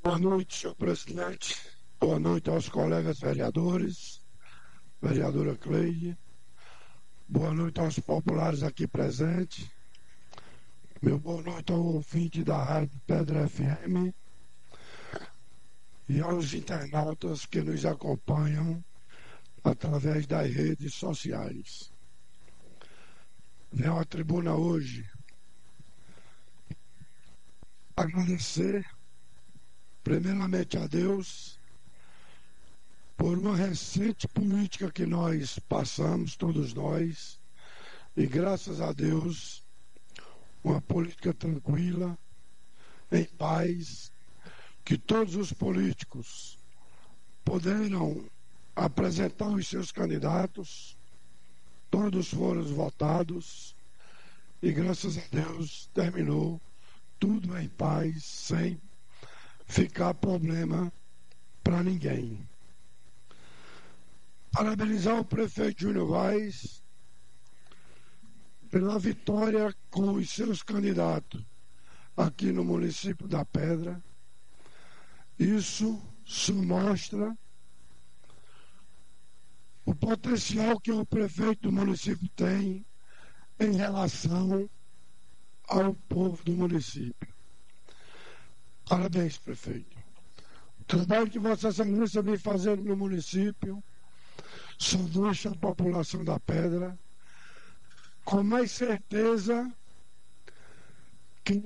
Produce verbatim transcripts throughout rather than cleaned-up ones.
Boa noite, senhor presidente. Boa noite aos colegas vereadores, vereadora Cleide. Boa noite aos populares aqui presentes. Meu boa noite ao ouvinte da Rádio Pedra F M e aos internautas que nos acompanham através das redes sociais. Venho à tribuna hoje agradecer primeiramente a Deus por uma recente política que nós passamos, todos nós, e graças a Deus, uma política tranquila, em paz, que todos os políticos puderam apresentar os seus candidatos, todos foram votados, e graças a Deus terminou tudo em paz, sem ficar problema para ninguém. Parabenizar o prefeito Júnior Vaz pela vitória com os seus candidatos aqui no município da Pedra. Isso só mostra o potencial que o prefeito do município tem em relação ao povo do município. Parabéns, prefeito. O trabalho que Vossa Excelência vem fazendo no município só deixa a população da Pedra com mais certeza que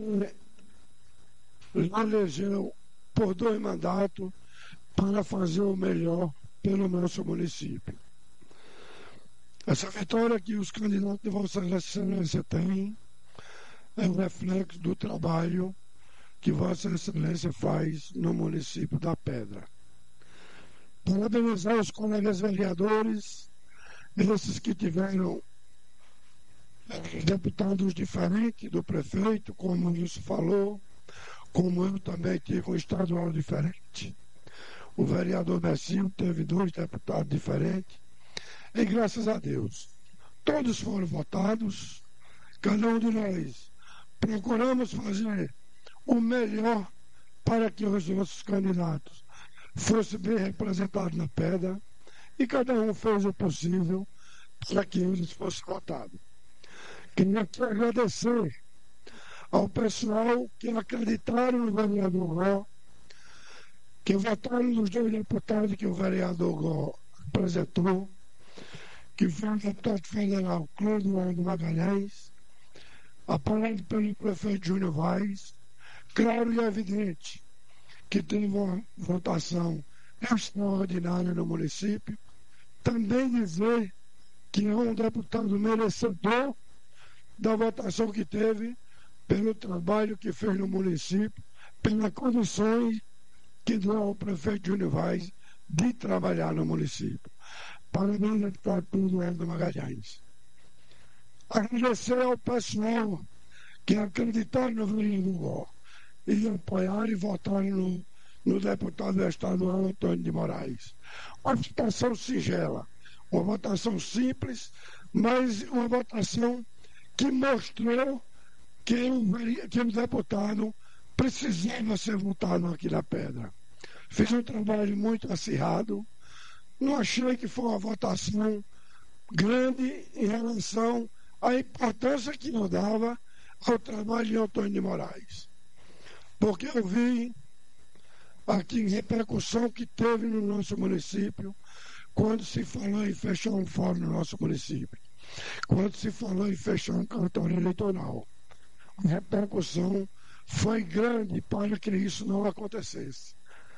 elegeu por dois mandatos para fazer o melhor pelo nosso município. Essa vitória que os candidatos de Vossa Excelência têm é o reflexo do trabalho que Vossa Excelência faz no município da Pedra. Parabenizar os colegas vereadores, esses que tiveram deputados diferentes do prefeito, como isso falou, como eu também tive um estadual diferente. O vereador Messinho teve dois deputados diferentes. E graças a Deus, todos foram votados, cada um de nós procuramos fazer o melhor para que os nossos candidatos fossem bem representados na Pedra, e cada um fez o possível para que eles fossem votados. Queria aqui agradecer ao pessoal que acreditaram no vereador Gó, que votaram nos dois deputados que o vereador Gó apresentou, que foi o deputado federal Clodoaldo Magalhães, apoiado pelo prefeito Júnior Vaz. Claro e evidente que teve uma votação extraordinária no município. Também dizer que é um deputado merecedor da votação que teve, pelo trabalho que fez no município, pelas condições que deu ao prefeito Júnior Vaz de trabalhar no município. Parabéns, deputado Clodoaldo Magalhães. Agradecer ao pessoal que acreditaram no vereador Gó e apoiaram e votaram no, no deputado estadual Antônio de Moraes. Uma votação singela, uma votação simples, mas uma votação que mostrou que o, que o deputado precisava ser votado aqui na Pedra. Fiz um trabalho muito acirrado, não achei que foi uma votação grande em relação à importância que eu dava ao trabalho de Antônio de Moraes. Porque eu vi aqui a repercussão que teve no nosso município quando se falou em fechar um fórum no nosso município, quando se falou em fechar um cartório eleitoral. A repercussão foi grande para que isso não acontecesse.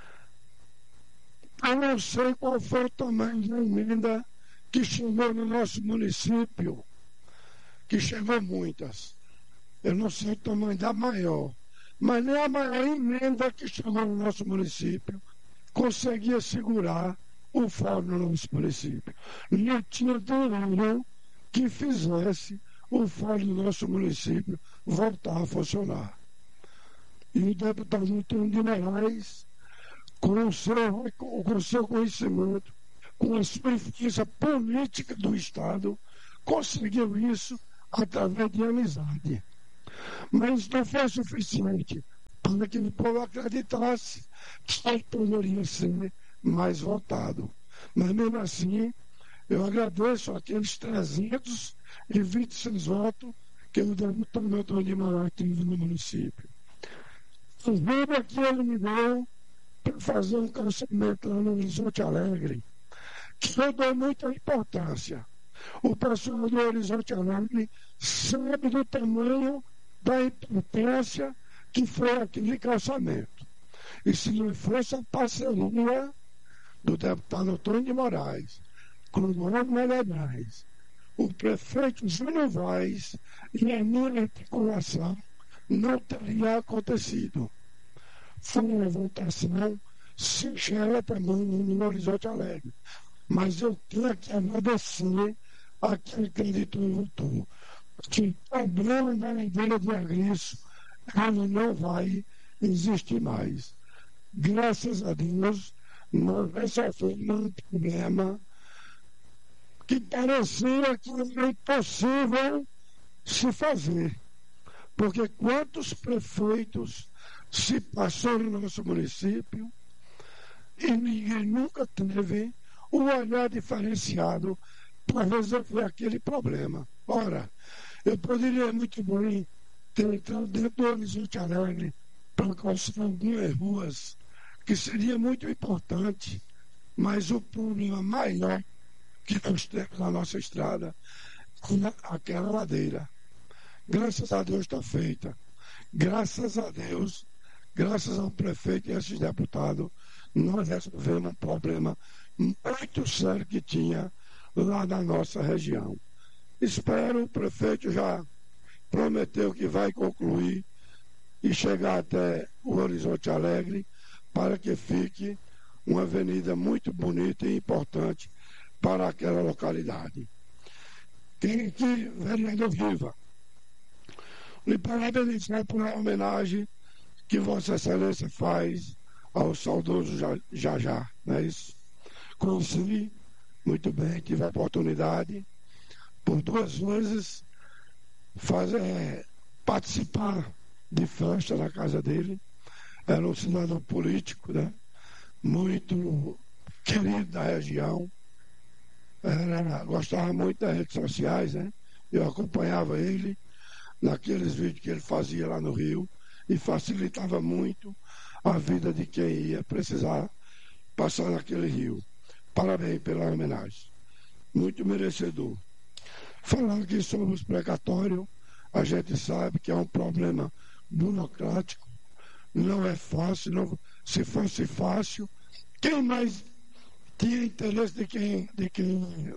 Eu não sei qual foi o tamanho da emenda que chegou no nosso município, que chegou muitas. Eu não sei o tamanho da maior, mas nem a maior emenda que chegou no nosso município conseguia segurar o fórum no nosso município. Não tinha dinheiro que fizesse o fórum do nosso município voltar a funcionar. E o deputado Antônio de Moraes, com o seu, com o seu conhecimento, com a sua influência política do Estado, conseguiu isso através de amizade. Mas não foi suficiente para que o povo acreditasse que ele poderia ser mais votado. Mas, mesmo assim, eu agradeço aqueles trezentos e vinte e seis votos que o deputado Antônio de Moraes teve no município. O voto que ele me deu para fazer um calçamento lá no Horizonte Alegre, que eu dou muita importância. O pessoal do Horizonte Alegre sabe do tamanho da importância que foi aquele calçamento. E se não fosse a parceria do deputado Antônio de Moraes, com o Ronaldo Menegas, o prefeito Júnior Vaz e a minha articulação, não teria acontecido. Foi uma votação singela também no Horizonte Alegre. Mas eu tenho que agradecer a quem acreditou e votou. Que o problema da ladeira de Agriço, ele não vai existir mais. Graças a Deus, nós resolvemos um problema que parecia que era impossível se fazer. Porque quantos prefeitos se passou no nosso município e ninguém nunca teve um olhar diferenciado para resolver aquele problema. Ora, eu poderia muito bem ter entrado dentro do Horizonte Alegre para construir algumas ruas, que seria muito importante, mas o problema maior que nós temos na nossa estrada é aquela ladeira. Graças a Deus está feita. Graças a Deus, graças ao prefeito e a esses deputados, nós resolvemos um problema muito sério que tinha lá na nossa região. Espero, o prefeito já prometeu que vai concluir e chegar até o Horizonte Alegre para que fique uma avenida muito bonita e importante para aquela localidade. Tem aqui, vereador Riva, lhe parabenizar por a homenagem que Vossa Excelência faz ao saudoso Jajá, não é isso? Conheci muito bem, tive a oportunidade por duas vezes fazer, participar de festa na casa dele. Era um cidadão político, né? Muito querido da região. Era, gostava muito das redes sociais, né? Eu acompanhava ele naqueles vídeos que ele fazia lá no Rio e facilitava muito a vida de quem ia precisar passar naquele rio. Parabéns pela homenagem. Muito merecedor. Falar aqui sobre os precatórios, a gente sabe que é um problema burocrático, não é fácil, não, se fosse fácil, quem mais tinha interesse de quem, de quem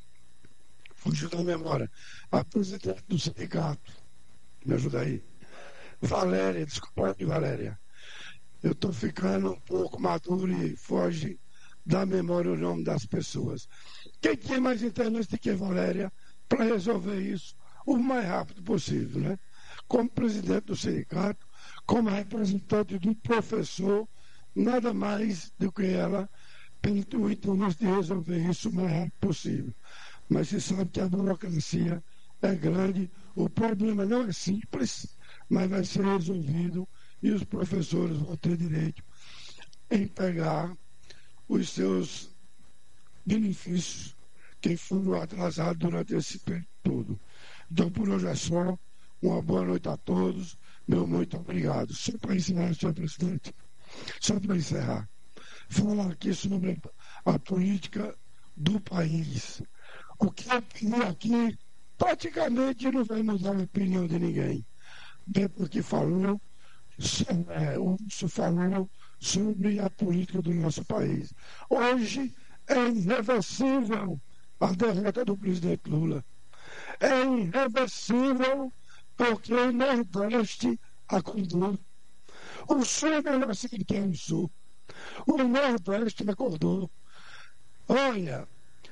fugiu da memória? A presidente do sindicato, me ajuda aí. Valéria, desculpa de Valéria. Eu estou ficando um pouco maduro e foge da memória o nome das pessoas. Quem tinha mais interesse de que Valéria para resolver isso o mais rápido possível, né? Como presidente do sindicato, como representante do professor, nada mais do que ela pelo o interesse de resolver isso o mais rápido possível. Mas se sabe que a burocracia é grande, o problema não é simples, mas vai ser resolvido e os professores vão ter direito em pegar os seus benefícios que foram atrasados durante esse período todo. Então, por hoje é só. Uma boa noite a todos. Meu muito obrigado. Só para encerrar, senhor presidente, só para encerrar, falar aqui sobre a política do país. O que eu pedi aqui, praticamente não vai mudar a opinião de ninguém. Até porque falou, é, o senhor falou sobre a política do nosso país. Hoje é irreversível a derrota do presidente Lula. É irreversível porque o Nordeste acordou. O Sul não nasceu que é o Sul. O Nordeste acordou. Olha,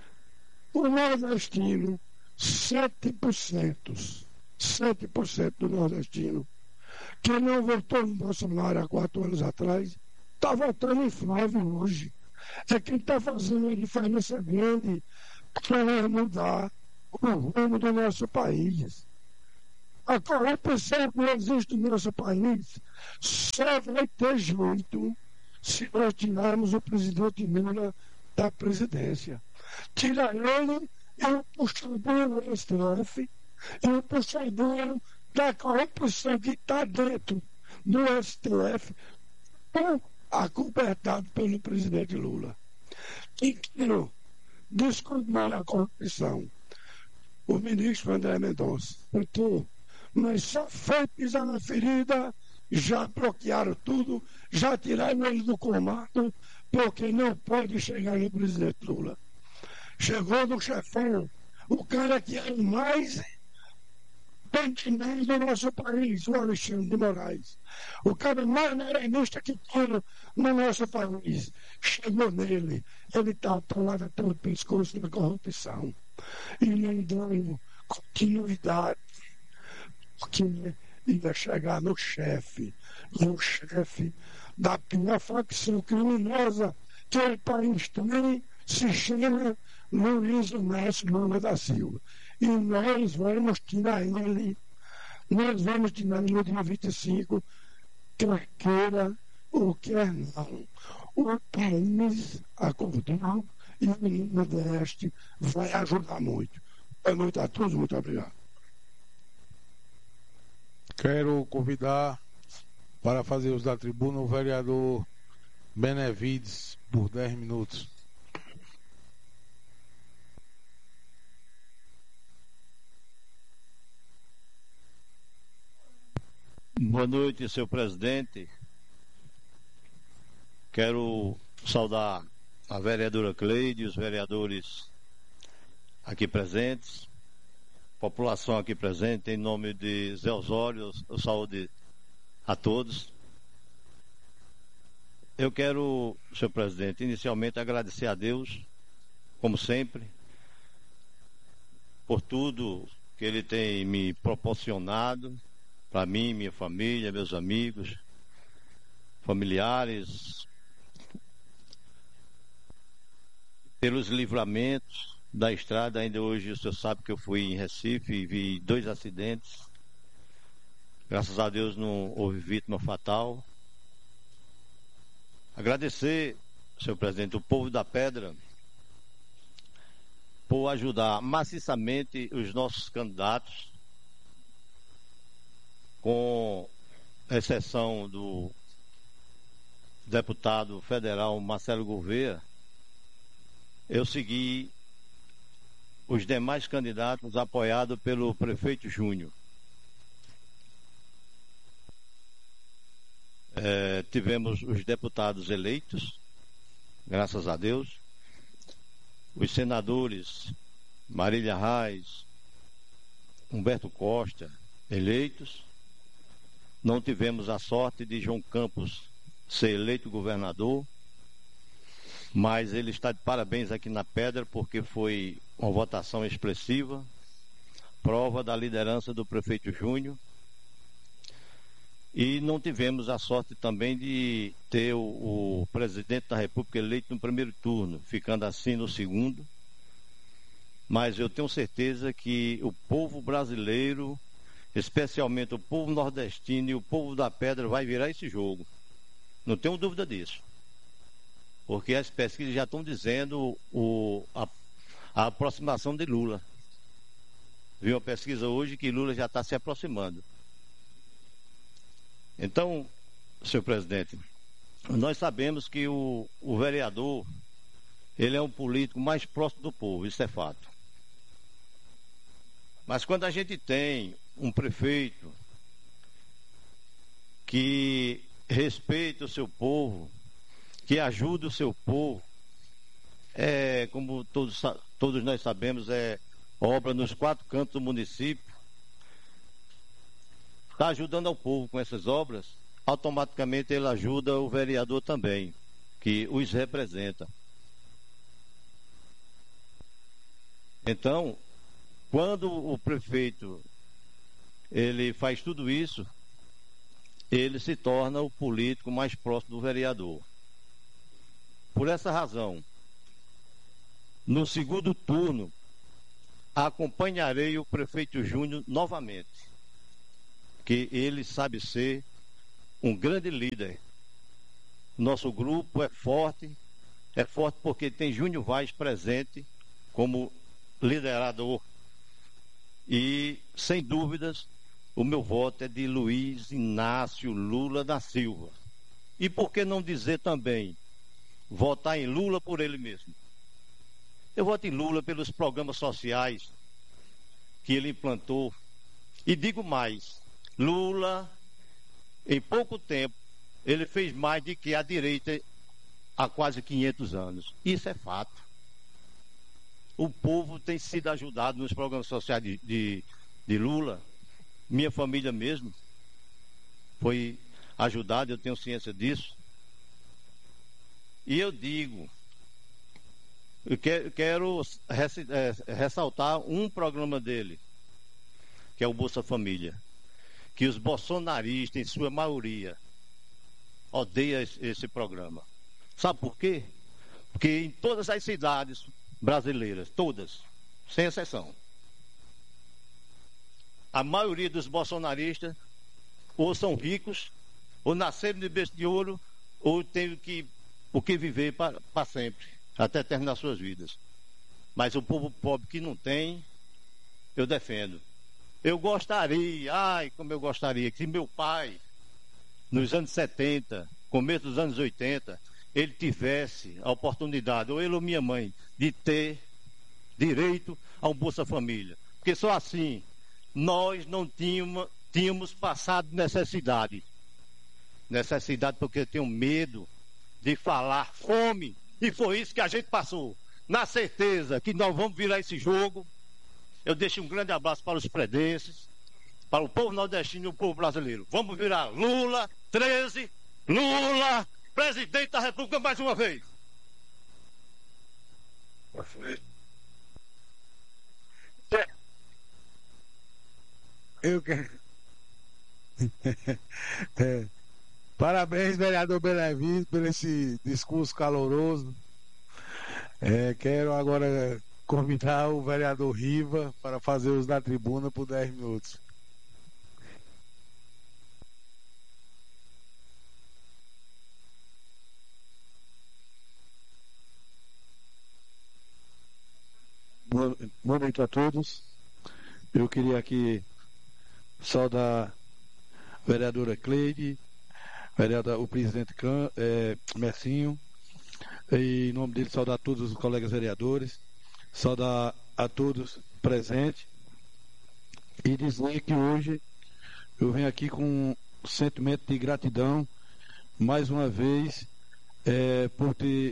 o nordestino, sete por cento, sete por cento do nordestino, que não votou em Bolsonaro há quatro anos atrás, está votando em Flávio hoje. É quem está fazendo a diferença grande para mudar o rumo do nosso país. A corrupção que existe no nosso país só vai ter jeito se nós tirarmos o presidente Lula da presidência. Tirar ele é o puxador do S T F, é o puxador da corrupção que está dentro do S T F, acobertado pelo presidente Lula. E quero desculpar a corrupção, o ministro André Mendonça, porque mas só foi pisar na ferida, já bloquearam tudo, já tiraram ele do comando, porque não pode chegar no presidente Lula. Chegou no chefão, o cara que é o mais pentinado do nosso país, o Alexandre de Moraes. O cara mais naranjista que tem no nosso país. Chegou nele, ele está atolado até o pescoço da corrupção. E não dando continuidade. Porque ia chegar no chefe, no chefe da pior facção criminosa que o país tem, se chama Luiz Inácio Lula da Silva. E nós vamos tirar ele, nós vamos tirar ele no dia vinte e cinco, quer queira ou quer não. O país acordou e o Nordeste vai ajudar muito. Boa noite a todos, muito obrigado. Quero convidar para fazer uso da tribuna o vereador Benevides por dez minutos. Boa noite, senhor presidente. Quero saudar a vereadora Cleide, os vereadores aqui presentes, população aqui presente, em nome de Zé Osório, saúde a todos. Eu quero, senhor presidente, inicialmente agradecer a Deus, como sempre, por tudo que Ele tem me proporcionado, para mim, minha família, meus amigos, familiares, pelos livramentos da estrada. Ainda hoje o senhor sabe que eu fui em Recife e vi dois acidentes. Graças a Deus não houve vítima fatal. Agradecer, senhor presidente, o povo da Pedra por ajudar maciçamente os nossos candidatos, com exceção do deputado federal Marcelo Gouveia. Eu segui os demais candidatos apoiados pelo prefeito Júnior. É, tivemos os deputados eleitos, graças a Deus, os senadores Marília Reis, Humberto Costa, eleitos. Não tivemos a sorte de João Campos ser eleito governador, mas ele está de parabéns aqui na Pedra, porque foi uma votação expressiva, prova da liderança do prefeito Júnior. E não tivemos a sorte também de ter o, o presidente da República eleito no primeiro turno, ficando assim no segundo. Mas eu tenho certeza que o povo brasileiro, especialmente o povo nordestino e o povo da Pedra, vai virar esse jogo. Não tenho dúvida disso. Porque as pesquisas já estão dizendo o, a, a aproximação de Lula. Vi uma pesquisa hoje que Lula já está se aproximando. Então, senhor presidente, nós sabemos que o, o vereador, ele é um político mais próximo do povo, isso é fato. Mas quando a gente tem um prefeito que respeita o seu povo, que ajuda o seu povo, é, como todos, todos nós sabemos, é obra nos quatro cantos do município, está ajudando ao povo com essas obras, automaticamente ele ajuda o vereador também, que os representa. Então, quando o prefeito ele faz tudo isso, ele se torna o político mais próximo do vereador. Por essa razão, no segundo turno, acompanharei o prefeito Júnior novamente. porque ele sabe ser um grande líder. Nosso grupo é forte, é forte porque tem Júnior Vaz presente como liderador. E, sem dúvidas, o meu voto é de Luiz Inácio Lula da Silva. E por que não dizer também, votar em Lula por ele mesmo? Eu voto em Lula pelos programas sociais que ele implantou. E digo mais, Lula, em pouco tempo, ele fez mais do que a direita há quase quinhentos anos. Isso é fato. O povo tem sido ajudado nos programas sociais de, de, de Lula. Minha família mesmo foi ajudada, eu tenho ciência disso. E eu digo, eu quero, quero ressaltar um programa dele, que é o Bolsa Família, que os bolsonaristas, em sua maioria, odeiam esse programa. Sabe por quê? Porque em todas as cidades brasileiras, todas, sem exceção, a maioria dos bolsonaristas ou são ricos, ou nasceram de berço de ouro, ou têm que, o que viver para, para sempre, até terminar suas vidas. Mas o povo pobre que não tem, eu defendo. Eu gostaria, ai, como eu gostaria, que meu pai, nos anos setenta, começo dos anos oitenta, ele tivesse a oportunidade, ou ele ou minha mãe, de ter direito a um Bolsa Família. Porque só assim nós não tínhamos, tínhamos passado necessidade. Necessidade porque eu tenho medo de falar fome. E foi isso que a gente passou. Na certeza que nós vamos virar esse jogo. Eu deixo um grande abraço para os predenses, para o povo nordestino e o povo brasileiro. Vamos virar Lula, treze, Lula, presidente da República mais uma vez. Eu quero. é. Parabéns, vereador Benevides, por esse discurso caloroso. É, quero agora convidar o vereador Riva para fazer uso da tribuna por dez minutos. Boa, boa noite a todos. Eu queria aqui saudar a vereadora Cleide, vereador, o presidente Can, é, Messinho, e em nome dele saudar todos os colegas vereadores, saudar a todos presentes e dizer que hoje eu venho aqui com um sentimento de gratidão mais uma vez é, por ter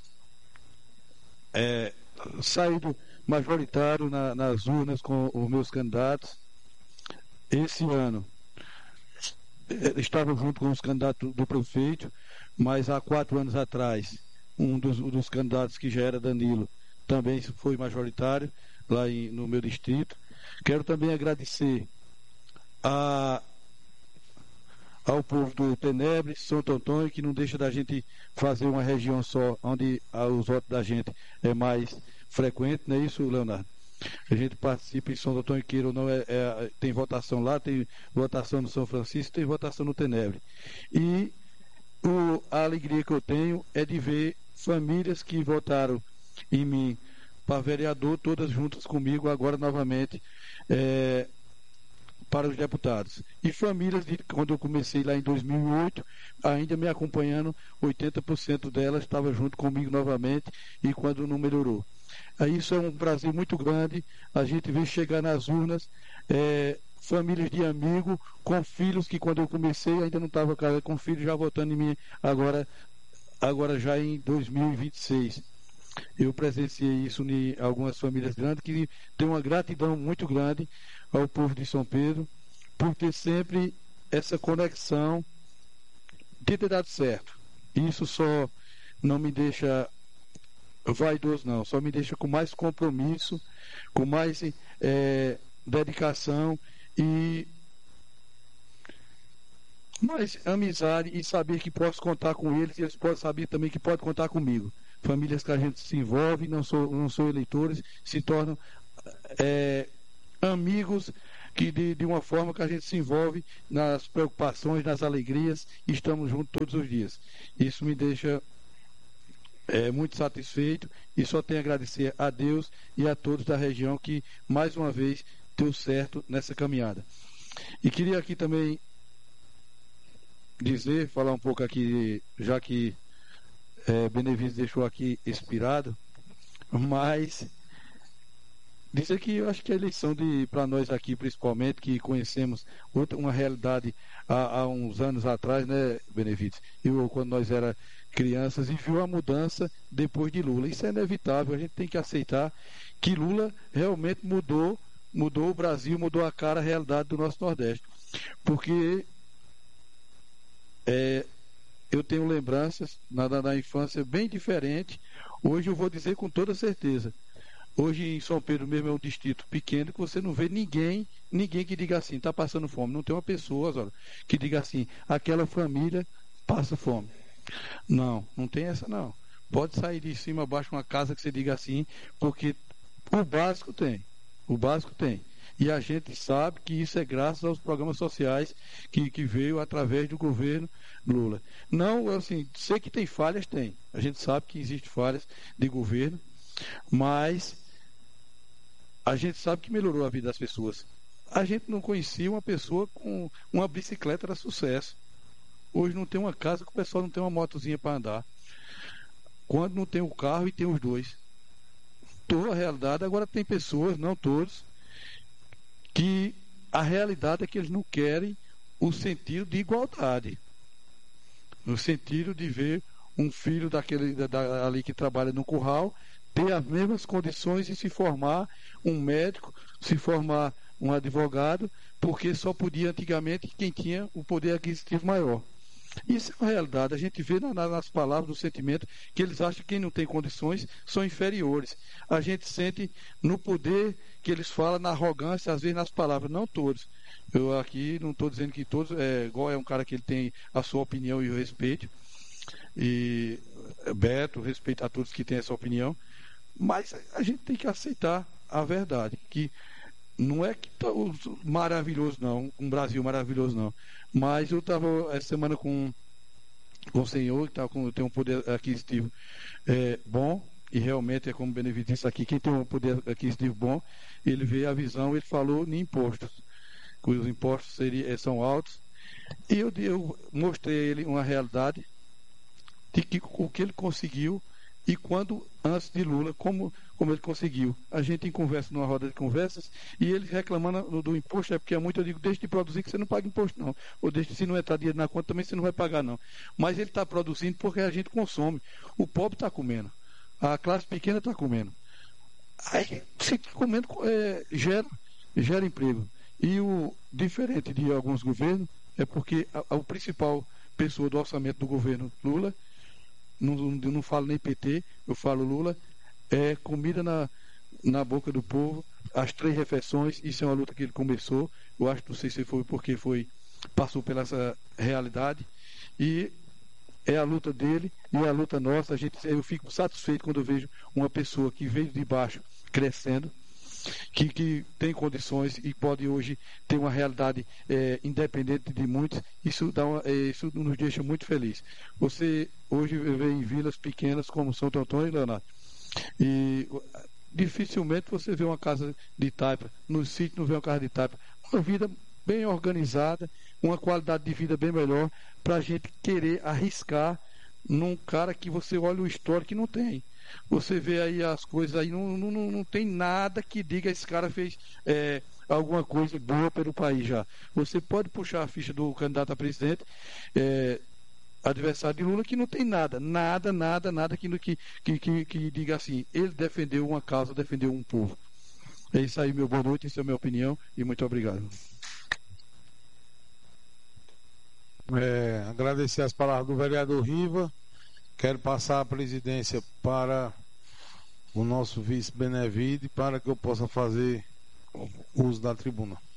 é, saído majoritário na, nas urnas com os meus candidatos. Esse ano estava junto com os candidatos do prefeito, mas há quatro anos atrás um dos, um dos candidatos que já era Danilo também foi majoritário lá em, no meu distrito. Quero também agradecer a, ao povo do Tenebre, Santo Antônio, que não deixa da gente fazer uma região só, onde a, os votos da gente é mais frequente, não é isso, Leonardo? A gente participa em São Antônio, queira ou não, é, é, tem votação lá, tem votação no São Francisco, tem votação no Tenebre. E o, a alegria que eu tenho é de ver famílias que votaram em mim para vereador, todas juntas comigo agora novamente é, para os deputados. E famílias, de, quando eu comecei lá em dois mil e oito, ainda me acompanhando, oitenta por cento delas estavam junto comigo novamente e quando não melhorou. Isso é um prazer muito grande, a gente vê chegar nas urnas é, famílias de amigos com filhos que quando eu comecei ainda não estava casado, com filhos já votando em mim agora, agora já em dois mil e vinte e seis. Eu presenciei isso em algumas famílias grandes que têm uma gratidão muito grande ao povo de São Pedro por ter sempre essa conexão de ter dado certo. Isso só não me deixa vaidoso, não, só me deixa com mais compromisso, com mais é, dedicação e mais amizade e saber que posso contar com eles e eles podem saber também que podem contar comigo. Famílias que a gente se envolve, não sou, não sou eleitores, se tornam é, amigos que de, de uma forma que a gente se envolve nas preocupações, nas alegrias, e estamos juntos todos os dias. Isso me deixa é, muito satisfeito e só tenho a agradecer a Deus e a todos da região que, mais uma vez, deu certo nessa caminhada. E queria aqui também dizer, falar um pouco aqui, já que é, Benevides deixou aqui inspirado, mas dizer que eu acho que a eleição de para nós aqui, principalmente, que conhecemos outra, uma realidade há, há uns anos atrás, né, Benevides? Eu, quando nós era crianças, e viu a mudança depois de Lula. Isso é inevitável, a gente tem que aceitar que Lula realmente mudou, mudou o Brasil, mudou a cara, a realidade do nosso Nordeste. Porque é, eu tenho lembranças na, na infância bem diferente. Hoje eu vou dizer com toda certeza. Hoje em São Pedro mesmo é um distrito pequeno que você não vê ninguém, ninguém que diga assim, está passando fome. Não tem uma pessoa, olha, que diga assim, aquela família passa fome. Não, não tem essa não. Pode sair de cima abaixo uma casa que você diga assim, porque o básico tem. O básico tem. E a gente sabe que isso é graças aos programas sociais que, que veio através do governo Lula. Não, assim, sei que tem falhas, tem. A gente sabe que existem falhas de governo, mas a gente sabe que melhorou a vida das pessoas. A gente não conhecia uma pessoa com uma bicicleta era sucesso. Hoje não tem uma casa que o pessoal não tem uma motozinha para andar. Quando não tem o carro e tem os dois. Toda a realidade, agora tem pessoas, não todos, que a realidade é que eles não querem o sentido de igualdade. No sentido de ver um filho daquele da, ali que trabalha no curral ter as mesmas condições de se formar um médico, se formar um advogado, porque só podia antigamente quem tinha o poder aquisitivo maior. Isso é uma realidade, a gente vê na, nas palavras do sentimento que eles acham que quem não tem condições são inferiores. A gente sente no poder que eles falam, na arrogância, às vezes nas palavras, não todos. Eu aqui não estou dizendo que todos, é, igual é um cara que ele tem a sua opinião e eu respeito, e Beto, respeito a todos que têm essa opinião, mas a gente tem que aceitar a verdade, que não é que tá maravilhoso não, um Brasil maravilhoso não, mas eu estava essa semana com, com o senhor, que tá com, tem um poder aquisitivo é, bom, e realmente é como o Benevides disse aqui, quem tem um poder aquisitivo bom, ele vê a visão, ele falou em impostos, que os impostos seriam, são altos, e eu, eu mostrei a ele uma realidade de que o que ele conseguiu e quando, antes de Lula, como, como ele conseguiu. A gente em conversa, numa roda de conversas, e ele reclamando do imposto, é porque é muito, eu digo, deixe de produzir que você não paga imposto não, ou deixe, se não entrar dinheiro na conta também você não vai pagar não. Mas ele está produzindo porque a gente consome. O pobre está comendo, a classe pequena está comendo. Aí, se está comendo, é, gera, gera emprego. E o diferente de alguns governos, é porque a, a, o principal pessoa do orçamento do governo Lula, Não, não, não falo nem P T, eu falo Lula, é comida na, na boca do povo, as três refeições, isso é uma luta que ele começou, eu acho, não sei se foi porque foi, passou pela essa realidade, e é a luta dele e é a luta nossa, a gente, eu fico satisfeito quando eu vejo uma pessoa que veio de baixo crescendo, que, que tem condições e pode hoje ter uma realidade é, independente de muitos, isso, dá uma, é, isso nos deixa muito felizes. Você hoje vê em vilas pequenas como Santo Antônio e Leonardo, e dificilmente você vê uma casa de taipa, no sítio não vê uma casa de taipa, uma vida bem organizada, uma qualidade de vida bem melhor, para a gente querer arriscar num cara que você olha o histórico que não tem. Você vê aí as coisas aí, não, não, não tem nada que diga esse cara fez é, alguma coisa boa pelo país já. Você pode puxar a ficha do candidato a presidente, é, adversário de Lula, que não tem nada, nada, nada, nada que, que, que, que, que diga assim, ele defendeu uma causa, defendeu um povo. É isso aí, meu boa noite, isso é a minha opinião e muito obrigado. É, agradecer as palavras do vereador Riva. Quero passar a presidência para o nosso vice Benevides para que eu possa fazer uso da tribuna.